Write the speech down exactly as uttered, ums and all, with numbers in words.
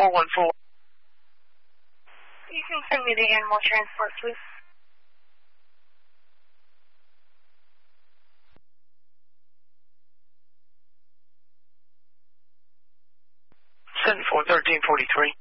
four one four. You can send me the animal transport, please. seven four one three forty-three.